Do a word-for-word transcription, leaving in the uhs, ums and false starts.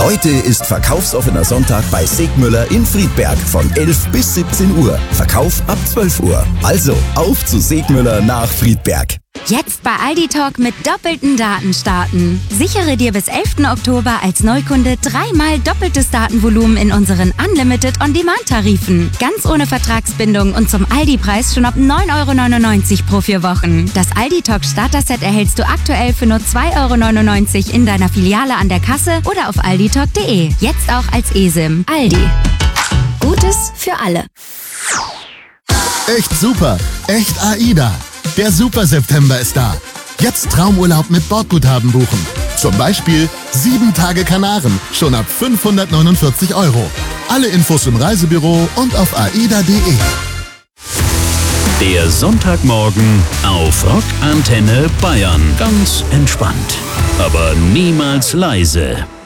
Heute ist verkaufsoffener Sonntag bei Segmüller in Friedberg von elf bis siebzehn Uhr. Verkauf ab zwölf Uhr. Also auf zu Segmüller nach Friedberg. Jetzt bei Aldi Talk mit doppelten Daten starten. Sichere dir bis elften Oktober als Neukunde dreimal doppeltes Datenvolumen in unseren Unlimited On-Demand-Tarifen. Ganz ohne Vertragsbindung und zum Aldi-Preis schon ab neun Euro neunundneunzig pro vier Wochen. Das Aldi Talk Starter-Set erhältst du aktuell für nur zwei Euro neunundneunzig in deiner Filiale an der Kasse oder auf alditalk punkt de. Jetzt auch als eSIM. Aldi. Gutes für alle. Echt super. Echt AIDA. Der Super September ist da. Jetzt Traumurlaub mit Bordguthaben buchen. Zum Beispiel sieben Tage Kanaren, schon ab fünfhundertneunundvierzig Euro. Alle Infos im Reisebüro und auf aida punkt de. Der Sonntagmorgen auf Rock Antenne Bayern. Ganz entspannt, aber niemals leise.